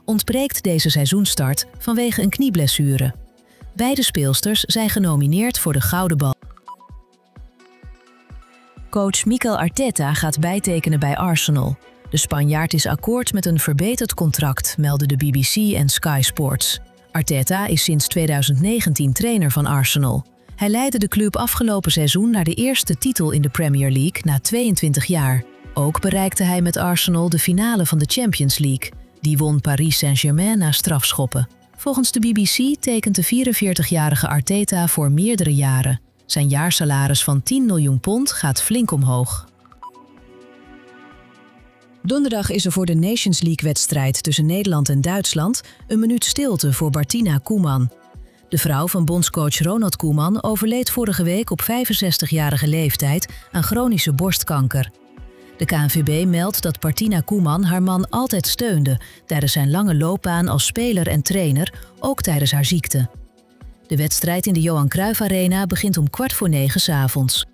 ontbreekt deze seizoenstart vanwege een knieblessure. Beide speelsters zijn genomineerd voor de Gouden Bal. Coach Mikel Arteta gaat bijtekenen bij Arsenal. De Spanjaard is akkoord met een verbeterd contract, melden de BBC en Sky Sports. Arteta is sinds 2019 trainer van Arsenal. Hij leidde de club afgelopen seizoen naar de eerste titel in de Premier League na 22 jaar. Ook bereikte hij met Arsenal de finale van de Champions League. Die won Paris Saint-Germain na strafschoppen. Volgens de BBC tekent de 44-jarige Arteta voor meerdere jaren. Zijn jaarsalaris van £10 miljoen gaat flink omhoog. Donderdag is er voor de Nations League-wedstrijd tussen Nederland en Duitsland een minuut stilte voor Martina Koeman. De vrouw van bondscoach Ronald Koeman overleed vorige week op 65-jarige leeftijd aan chronische borstkanker. De KNVB meldt dat Martina Koeman haar man altijd steunde tijdens zijn lange loopbaan als speler en trainer, ook tijdens haar ziekte. De wedstrijd in de Johan Cruijff Arena begint om 8:45 'avonds.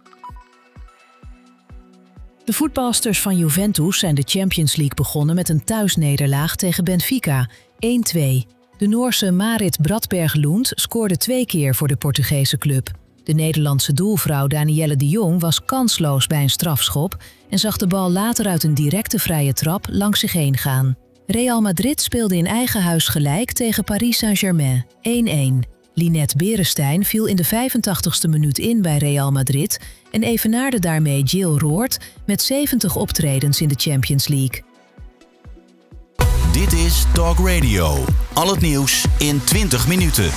De voetbalsters van Juventus zijn de Champions League begonnen met een thuisnederlaag tegen Benfica, 1-2. De Noorse Marit Bradberg-Lund scoorde 2 keer voor de Portugese club. De Nederlandse doelvrouw Danielle de Jong was kansloos bij een strafschop en zag de bal later uit een directe vrije trap langs zich heen gaan. Real Madrid speelde in eigen huis gelijk tegen Paris Saint-Germain, 1-1. Linette Beresteyn viel in de 85ste minuut in bij Real Madrid en evenaarde daarmee Jill Roord met 70 optredens in de Champions League. Dit is Talk Radio. Al het nieuws in 20 minuten.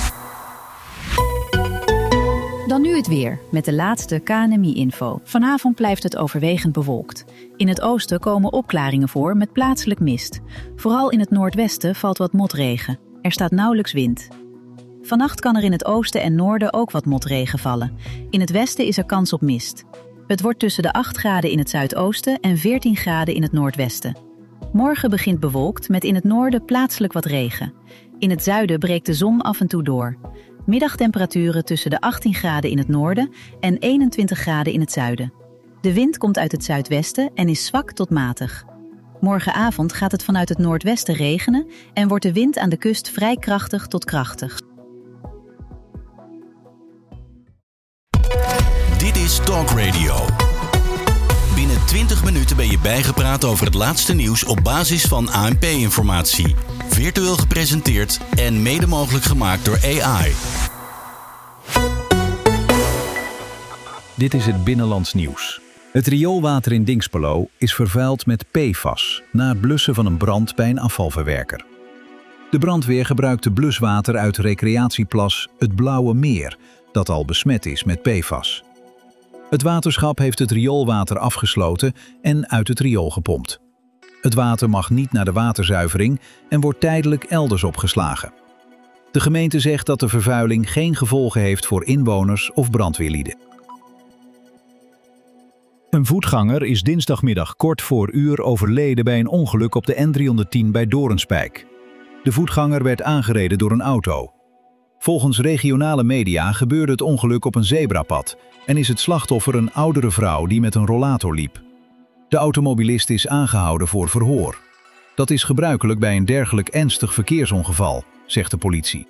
Dan nu het weer, met de laatste KNMI-info. Vanavond blijft het overwegend bewolkt. In het oosten komen opklaringen voor met plaatselijk mist. Vooral in het noordwesten valt wat motregen. Er staat nauwelijks wind. Vannacht kan er in het oosten en noorden ook wat motregen vallen. In het westen is er kans op mist. Het wordt tussen de 8 graden in het zuidoosten en 14 graden in het noordwesten. Morgen begint bewolkt met in het noorden plaatselijk wat regen. In het zuiden breekt de zon af en toe door. Middagtemperaturen tussen de 18 graden in het noorden en 21 graden in het zuiden. De wind komt uit het zuidwesten en is zwak tot matig. Morgenavond gaat het vanuit het noordwesten regenen en wordt de wind aan de kust vrij krachtig tot krachtig. Dit is Talk Radio. Binnen 20 minuten ben je bijgepraat over het laatste nieuws op basis van ANP-informatie. Virtueel gepresenteerd en mede mogelijk gemaakt door AI. Dit is het Binnenlands Nieuws. Het rioolwater in Dinxperlo is vervuild met PFAS na het blussen van een brand bij een afvalverwerker. De brandweer gebruikte bluswater uit recreatieplas Het Blauwe Meer, dat al besmet is met PFAS. Het waterschap heeft het rioolwater afgesloten en uit het riool gepompt. Het water mag niet naar de waterzuivering en wordt tijdelijk elders opgeslagen. De gemeente zegt dat de vervuiling geen gevolgen heeft voor inwoners of brandweerlieden. Een voetganger is dinsdagmiddag kort voor uur overleden bij een ongeluk op de N310 bij Doornspijk. De voetganger werd aangereden door een auto. Volgens regionale media gebeurde het ongeluk op een zebrapad en is het slachtoffer een oudere vrouw die met een rollator liep. De automobilist is aangehouden voor verhoor. Dat is gebruikelijk bij een dergelijk ernstig verkeersongeval, zegt de politie.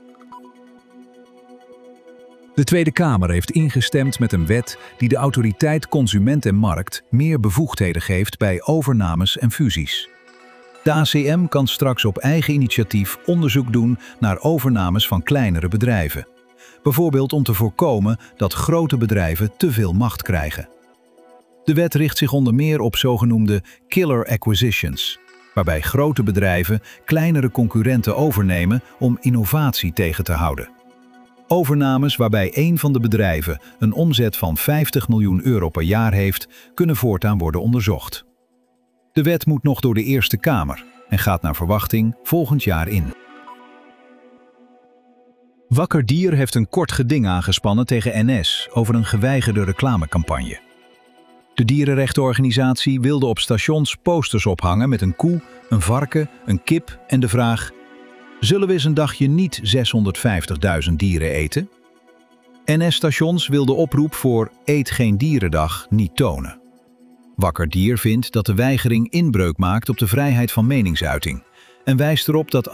De Tweede Kamer heeft ingestemd met een wet die de autoriteit Consument en Markt meer bevoegdheden geeft bij overnames en fusies. De ACM kan straks op eigen initiatief onderzoek doen naar overnames van kleinere bedrijven. Bijvoorbeeld om te voorkomen dat grote bedrijven te veel macht krijgen. De wet richt zich onder meer op zogenoemde killer acquisitions, waarbij grote bedrijven kleinere concurrenten overnemen om innovatie tegen te houden. Overnames waarbij één van de bedrijven een omzet van €50 miljoen per jaar heeft, kunnen voortaan worden onderzocht. De wet moet nog door de Eerste Kamer en gaat naar verwachting volgend jaar in. Wakker Dier heeft een kort geding aangespannen tegen NS over een geweigerde reclamecampagne. De dierenrechtenorganisatie wilde op stations posters ophangen met een koe, een varken, een kip en de vraag: zullen we eens een dagje niet 650.000 dieren eten? NS-stations wilden de oproep voor Eet geen dierendag niet tonen. Wakker Dier vindt dat de weigering inbreuk maakt op de vrijheid van meningsuiting en wijst erop dat